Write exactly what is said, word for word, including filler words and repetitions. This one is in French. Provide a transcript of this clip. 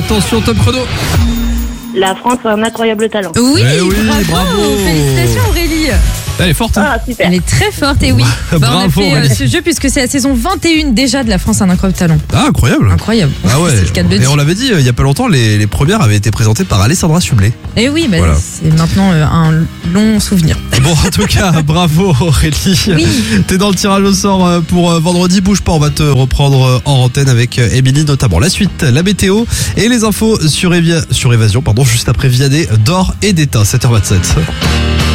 Attention, top chrono. La France a un incroyable talent. Oui, Eh oui, bravo, bravo. Félicitations Aurélie. Elle est forte, hein. Ah, super. Elle est très forte et oui. Bah, on a Bravo, fait euh, Aurélie. ce jeu puisque c'est la saison vingt et un déjà de la France a un incroyable talent. Ah, incroyable. Incroyable. Ah ouais. C'est le cas de le Et dire. on l'avait dit euh, il y a pas longtemps, les, les premières avaient été présentées par Alessandra Sublet. Et oui, bah, Voilà. c'est maintenant euh, un long souvenir. Bon, en tout cas, bravo Aurélie. Oui. T'es dans le tirage au sort euh, pour euh, vendredi. Bouge pas, on va te reprendre euh, en antenne avec euh, Émilie notamment. La suite, la météo et les infos sur, Évia- sur Évasion, pardon, juste après Vianney, d'Or et d'État, sept heures vingt-sept.